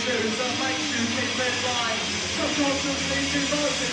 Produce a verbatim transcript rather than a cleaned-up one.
loser makes you keep in line. Subconsciously devoted